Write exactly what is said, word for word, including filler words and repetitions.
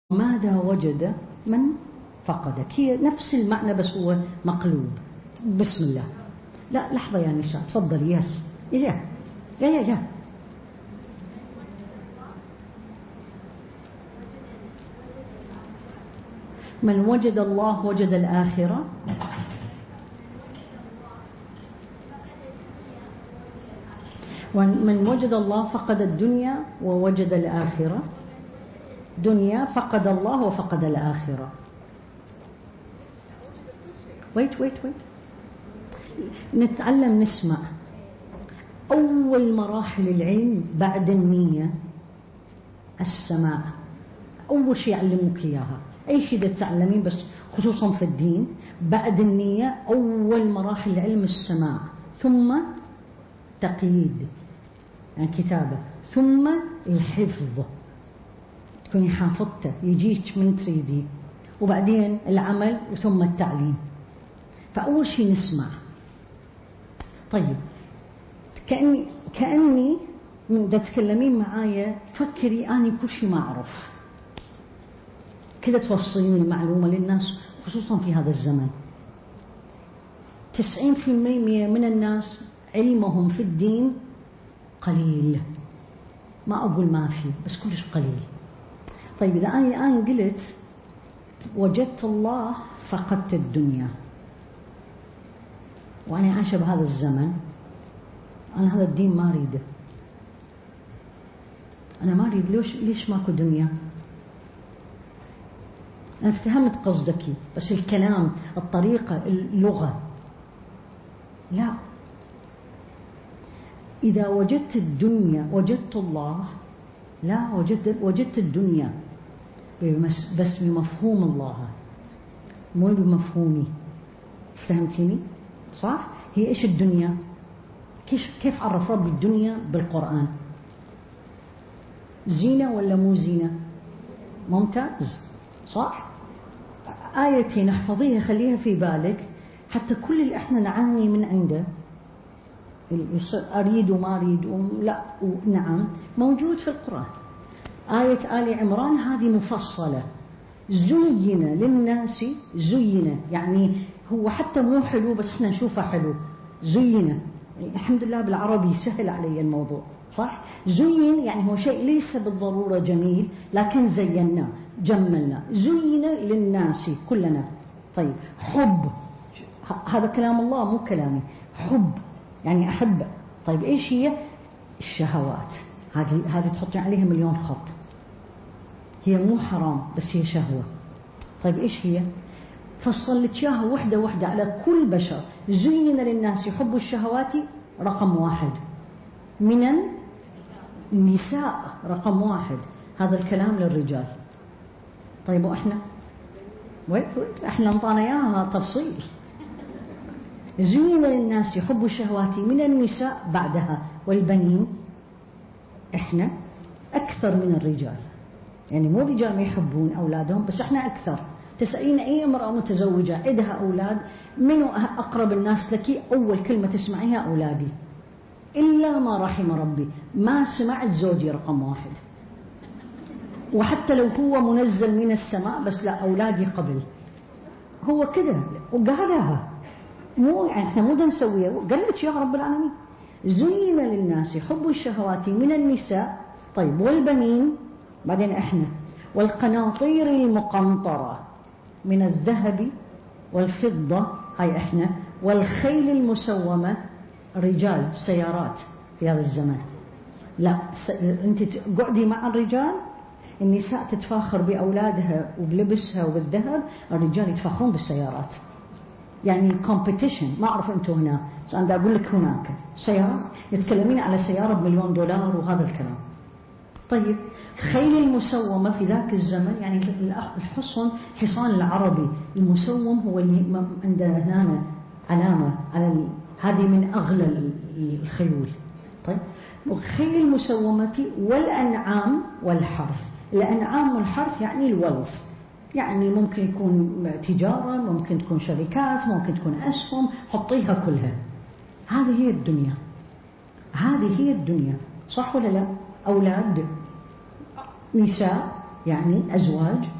ماذا وجد من فقدك، هي نفس المعنى بس هو مقلوب. بسم الله. لا لحظة يا نساء تفضل. يس يا يا يا يا من وجد الله وجد الآخرة. ومن وجد الله فقد الدنيا ووجد الآخرة. دنيا فقد الله وفقد الآخرة. ويت ويت ويت نتعلم نسمع. أول مراحل العلم بعد النية السماع. أول شيء يعلموك إياها، أي شيء تتعلمين بس خصوصا في الدين بعد النية أول مراحل العلم السماع، ثم تقييد يعني كتابة، ثم الحفظ تكوني حافظته يجيك من تريدي، وبعدين العمل وثم التعليم. فأول شيء نسمع. طيب كأني كأني من تتكلمين معايا تفكري أني كل شيء ما أعرف كذا، توصلين المعلومة للناس خصوصا في هذا الزمن. تسعين في المية من الناس علمهم في الدين قليل، ما أقول ما في بس كلش قليل. طيب إذا أنا الآن قلت وجدت الله فقدت الدنيا، وأنا عايشة بهذا الزمن، أنا هذا الدين ما أريده، أنا ما أريد. ليش ليش ماكو دنيا؟ أنا فهمت قصدك بس الكلام الطريقة اللغة لا. إذا وجدت الدنيا وجدت الله، لا وجدت وجدت الدنيا بس بمفهوم الله مو بمفهومي. فهمتيني صح؟ هي إيش الدنيا؟ كيف كيف عرف ربي الدنيا بالقرآن؟ زينة ولا مو زينة؟ ممتاز صح؟ آيتين احفظيها خليها في بالك، حتى كل اللي احنا نعاني من عنده أريد وما أريد لا نعم موجود في القرآن. آية آل عمران هذه مفصلة. زين للناس، زين يعني هو حتى مو حلو بس احنا نشوفه حلو. زين الحمد لله بالعربي سهل علي الموضوع صح؟ زين يعني هو شيء ليس بالضرورة جميل لكن زيناه جملنا. زين للناس كلنا. طيب حب، هذا كلام الله مو كلامي. حب يعني أحب. طيب إيش هي؟ الشهوات. هذه هذه تحطي عليها مليون خط. هي مو حرام بس هي شهوة. طيب إيش هي؟ فصل لك إياها وحدة وحدة على كل بشر. زين للناس حب الشهوات رقم واحد، من النساء رقم واحد. هذا الكلام للرجال. طيب وإحنا وين إحنا انطانا إياها تفصيل. زين للناس حب الشهوات من النساء بعدها والبنين. إحنا أكثر من الرجال، يعني مو رجال ما يحبون أولادهم بس إحنا أكثر. تسألين أي امرأة متزوجة عندها أولاد منو أقرب الناس لك؟ أول كلمة تسمعيها أولادي، إلا ما رحم ربي. ما سمعت زوجي رقم واحد، وحتى لو هو منزل من السماء بس لا أولادي قبل. هو كده وقالها، مو يعني احنا مو نسويها، قال لك يا رب العالمين. زين للناس حب الشهوات من النساء. طيب والبنين بعدين احنا والقناطير المقنطرة من الذهب والفضة، هاي احنا. والخيل المسومة رجال سيارات في هذا الزمان. لا س... انت قعدي مع الرجال، النساء تتفاخر بأولادها وبلبسها وبالذهب، الرجال يتفاخرون بالسيارات. يعني competition. ما أعرف أنتوا هنا بس أنا أقول لك هناك سيارة يتكلمين على سيارة بمليون دولار وهذا الكلام. طيب خيل المسومة في ذاك الزمن يعني الحصن، حصان العربي المسوم هو اللي عندنا هنا علامة على هذه من أغلى الخيول. طيب وخيل المسومة والأنعام والحرث. الأنعام والحرث يعني الولف، يعني ممكن يكون تجارة، ممكن تكون شركات، ممكن تكون أسهم، حطيها كلها. هذه هي الدنيا، هذه هي الدنيا صح ولا لا؟ أولاد، نساء يعني أزواج،